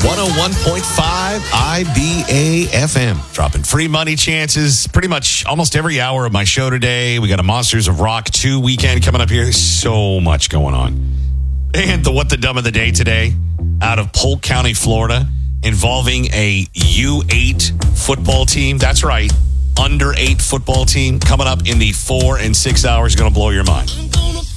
101.5 IBA FM. Dropping free money chances pretty much almost every hour of my show today. We got a Monsters of Rock 2 weekend coming up here. So much going on. And the What the Dumb of the Day today out of Polk County, Florida, involving a U8 football team. That's right. Under 8 football team coming up in the 4 and 6 hours. Going to blow your mind.